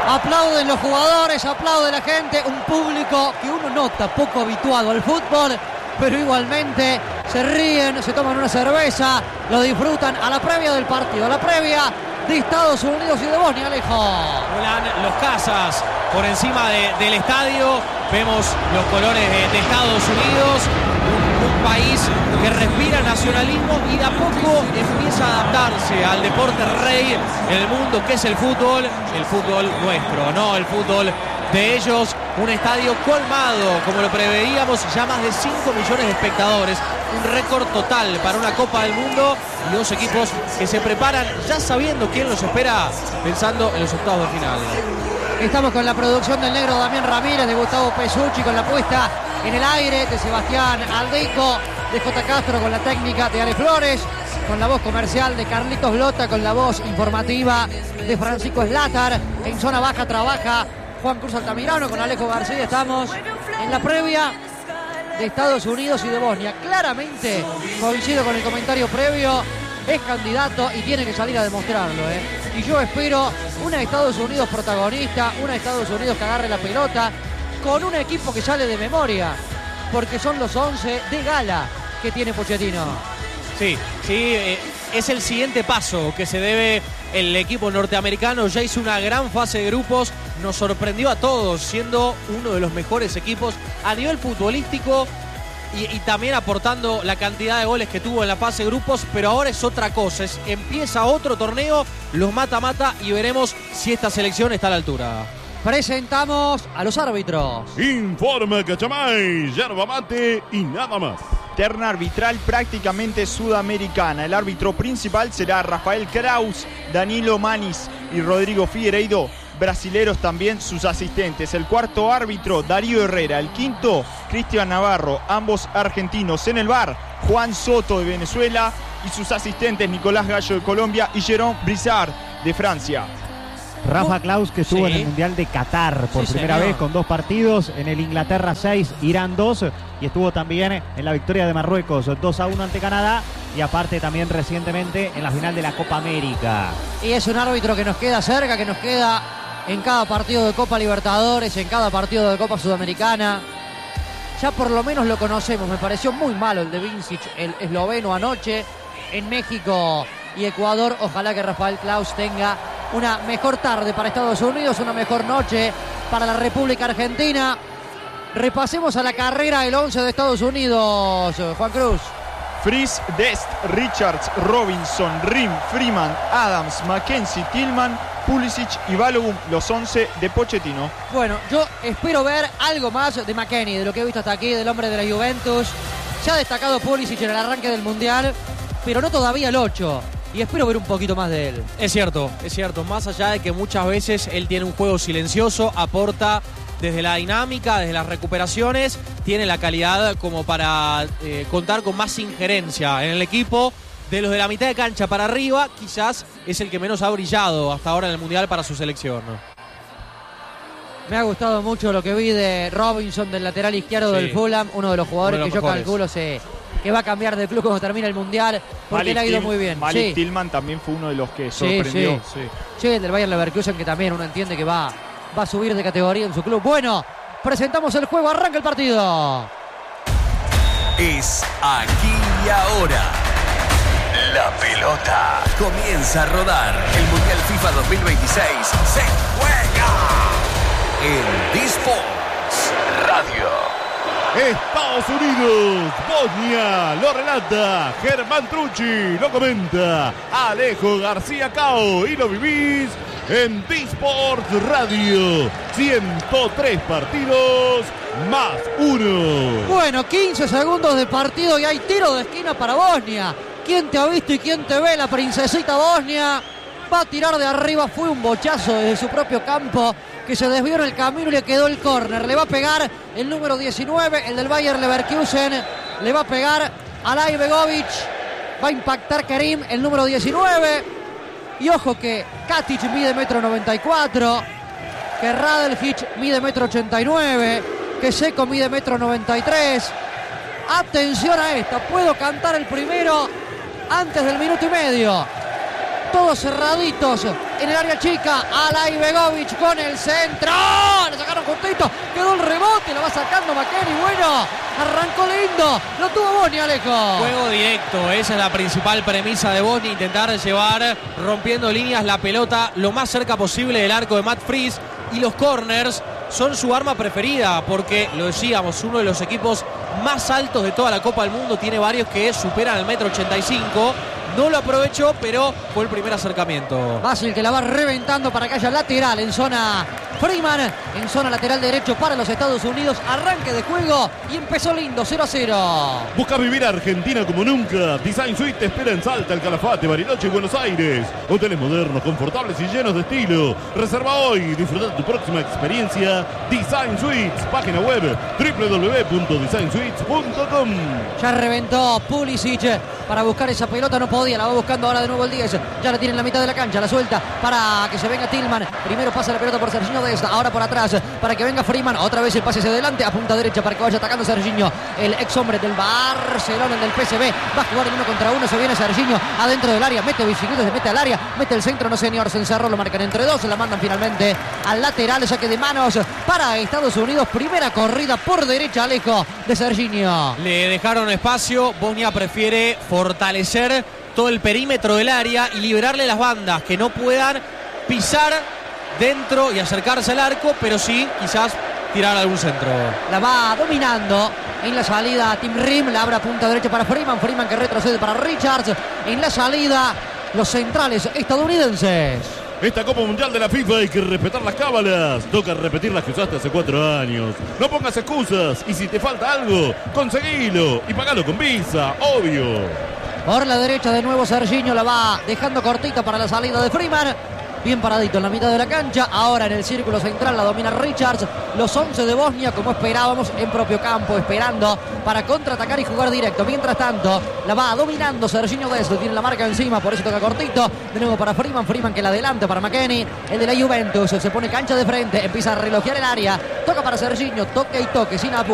Aplauden los jugadores, aplaude la gente, un público que uno nota poco habituado al fútbol, pero igualmente se ríen, se toman una cerveza, lo disfrutan a la previa del partido, a la previa de Estados Unidos y de Bosnia, Alejo. Volan los cazas por encima del estadio, vemos los colores de Estados Unidos, un país que respira nacionalismo y de a poco empieza a adaptarse al deporte rey en el mundo, que es el fútbol nuestro, no el fútbol de ellos. Un estadio colmado, como lo preveíamos, ya más de 5 millones de espectadores, un récord total para una Copa del Mundo, y dos equipos que se preparan ya sabiendo quién los espera, pensando en los octavos de final. Estamos con la producción del negro Damián Ramírez, de Gustavo Pesucci, con la puesta en el aire de Sebastián Aldeco, de J. Castro, con la técnica de Ale Flores, con la voz comercial de Carlitos Blota, con la voz informativa de Francisco Slatar. En zona baja trabaja Juan Cruz Altamirano, con Alejo García. Estamos en la previa de Estados Unidos y de Bosnia. Claramente, coincido con el comentario previo, es candidato y tiene que salir a demostrarlo, Y yo espero una Estados Unidos protagonista, una Estados Unidos que agarre la pelota, con un equipo que sale de memoria, porque son los 11 de gala que tiene Pochettino. Sí, es el siguiente paso que se debe el equipo norteamericano. Ya hizo una gran fase de grupos, nos sorprendió a todos, siendo uno de los mejores equipos a nivel futbolístico y también aportando la cantidad de goles que tuvo en la fase de grupos, pero ahora es otra cosa, empieza otro torneo, los mata-mata, y veremos si esta selección está a la altura. Presentamos a los árbitros. Informa Cachamay, yerba mate y nada más. Terna arbitral prácticamente sudamericana. El árbitro principal será Rafael Kraus, Danilo Manis y Rodrigo Figueiredo, brasileros también sus asistentes. El cuarto árbitro, Darío Herrera. El quinto, Cristian Navarro, ambos argentinos. En el VAR, Juan Soto de Venezuela y sus asistentes, Nicolás Gallo de Colombia y Jérôme Brissard de Francia. Rafa Klaus, que estuvo en el Mundial de Qatar por primera vez con 2 partidos, en el Inglaterra 6, Irán 2, y estuvo también en la victoria de Marruecos 2-1 ante Canadá, y aparte también recientemente en la final de la Copa América. Y es un árbitro que nos queda cerca, que nos queda en cada partido de Copa Libertadores, en cada partido de Copa Sudamericana. Ya por lo menos lo conocemos. Me pareció muy malo el de Vincic, el esloveno, anoche en México y Ecuador. Ojalá que Rafael Klaus tenga una mejor tarde para Estados Unidos, una mejor noche para la República Argentina. Repasemos a la carrera el 11 de Estados Unidos, Juan Cruz. Fries, Dest, Richards, Robinson, Rim, Freeman, Adams, Mackenzie, Tillman, Pulisic y Balogun, los 11 de Pochettino. Bueno, yo espero ver algo más de McKennie, de lo que he visto hasta aquí, del hombre de la Juventus. Se ha destacado Pulisic en el arranque del Mundial, pero no todavía el 8. Y espero ver un poquito más de él. Es cierto. Más allá de que muchas veces él tiene un juego silencioso, aporta desde la dinámica, desde las recuperaciones, tiene la calidad como para contar con más injerencia en el equipo. De los de la mitad de cancha para arriba, quizás es el que menos ha brillado hasta ahora en el Mundial para su selección. Me ha gustado mucho lo que vi de Robinson, del lateral izquierdo del Fulham, uno de los jugadores que yo calculo que va a cambiar de club cuando termine el Mundial, porque le ha ido muy bien. Malik Tillman también fue uno de los que sorprendió. Sí, el del Bayer Leverkusen, que también uno entiende que va a subir de categoría en su club. Bueno, presentamos el juego, arranca el partido. Es aquí y ahora. La pelota comienza a rodar. El Mundial FIFA 2026 se juega en D-Sports Radio. Estados Unidos, Bosnia, lo relata Germán Trucci, lo comenta Alejo García Cao y lo vivís en D-Sports Radio. 103 partidos más 1. Bueno, 15 segundos de partido y hay tiro de esquina para Bosnia. ¿Quién te ha visto y quién te ve? La princesita Bosnia va a tirar de arriba. Fue un bochazo desde su propio campo que se desvió en el camino y le quedó el córner. Le va a pegar el número 19, el del Bayer Leverkusen. Le va a pegar a Alay Begovic. Va a impactar Kerim, el número 19. Y ojo que Katic mide 1,94 m. Que Radeljic mide 1,89 m. Que Seco mide 1,93 m. Atención a esta. Puedo cantar el primero antes del minuto y medio. todos cerraditos en el área chica. Alay Begovic con el centro. Le sacaron justito. Quedó el rebote. Lo va sacando McKennie. Bueno, arrancó lindo. Lo tuvo Bosnia, Alejo. Juego directo. Esa es la principal premisa de Bosnia. Intentar llevar, rompiendo líneas, la pelota lo más cerca posible del arco de Matt Fries. Y los corners son su arma preferida, porque lo decíamos, uno de los equipos más altos de toda la Copa del Mundo, tiene varios que superan el 1,85 m. No lo aprovechó, pero fue el primer acercamiento. Basil que la va reventando para que haya lateral en zona Freeman, en zona lateral derecho para los Estados Unidos. Arranque de juego y empezó lindo, 0-0. Busca vivir Argentina como nunca. Design Suite te espera en Salta, El Calafate, Bariloche y Buenos Aires. Hoteles modernos, confortables y llenos de estilo. Reserva hoy y disfruta de tu próxima experiencia. Design Suites, página web www.designsuites.com. Ya reventó Pulisic para buscar esa pelota, no podía, la va buscando ahora de nuevo el 10. Ya la tiene en la mitad de la cancha, la suelta para que se venga Tillman. Primero pasa la pelota por Serginho Dest, ahora por atrás para que venga Freeman. Otra vez el pase hacia adelante, a punta derecha para que vaya atacando Serginho, el ex hombre del Barcelona, el del PSV. Va a jugar en 1 contra 1, se viene Serginho adentro del área, mete bicicleta, se mete al área, mete el centro, no señor, se encerró, lo marcan entre dos, la mandan finalmente al lateral, saque de manos para Estados Unidos. Primera corrida por derecha, Alejo, de Serginho. Le dejaron espacio, Bosnia prefiere fortalecer todo el perímetro del área y liberarle las bandas, que no puedan pisar dentro y acercarse al arco, pero sí quizás tirar algún centro. La va dominando en la salida Tim Rim, la abre a punta derecha para Freeman, Freeman que retrocede para Richards. En la salida los centrales estadounidenses. Esta Copa Mundial de la FIFA hay que respetar las cábalas. Toca repetir las que usaste hace 4 años. No pongas excusas y si te falta algo, conseguilo y pagalo con Visa, obvio. Por la derecha de nuevo Serginho, la va dejando cortita para la salida de Freeman. Bien paradito en la mitad de la cancha. Ahora en el círculo central la domina Richards. Los 11 de Bosnia, como esperábamos, en propio campo, esperando para contraatacar y jugar directo. Mientras tanto, la va dominando Serginho Dest. Tiene la marca encima, por eso toca cortito. De nuevo para Freeman. Freeman que la adelanta para McKennie. El de la Juventus se pone cancha de frente. Empieza a relojear el área. Toca para Serginho. Toque y toque sin apuro.